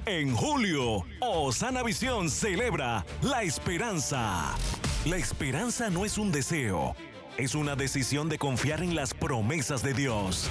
En julio, Osana Visión celebra la esperanza. La esperanza no es un deseo, es una decisión de confiar en las promesas de Dios.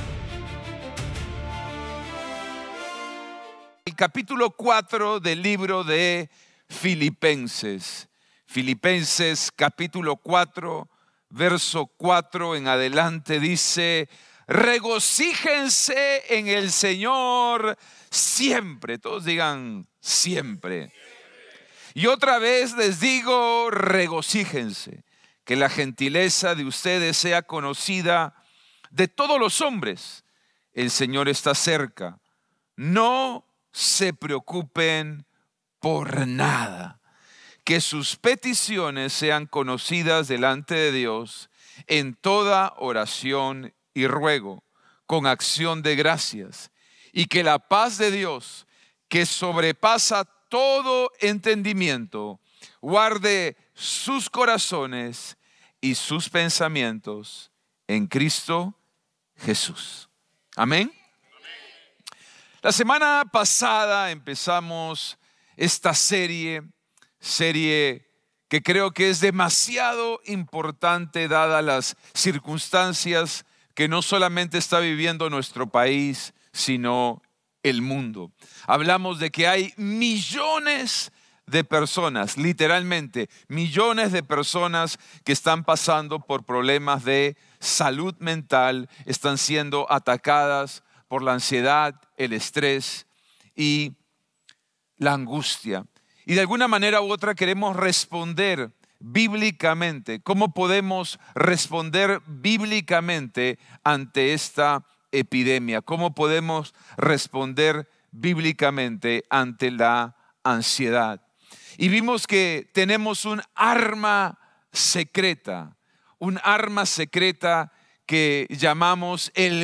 El capítulo 4 del libro de Filipenses. Filipenses capítulo 4, verso 4 en adelante dice: regocíjense en el Señor siempre. Todos digan siempre. Y otra vez les digo, regocíjense. Que la gentileza de ustedes sea conocida de todos los hombres. El Señor está cerca. No se preocupen por nada. Que sus peticiones sean conocidas delante de Dios en toda oración y ruego, con acción de gracias. Y que la paz de Dios, que sobrepasa todo entendimiento, guarde sus corazones y sus pensamientos en Cristo Jesús. Amén. La semana pasada empezamos esta serie que creo que es demasiado importante dadas las circunstancias que no solamente está viviendo nuestro país, sino el mundo. Hablamos de que hay millones de personas, literalmente millones de personas que están pasando por problemas de salud mental, están siendo atacadas por la ansiedad, el estrés y la angustia. Y de alguna manera u otra queremos responder bíblicamente. ¿Cómo podemos responder bíblicamente ante esta epidemia? ¿Cómo podemos responder bíblicamente ante la ansiedad? Y vimos que tenemos un arma secreta que llamamos el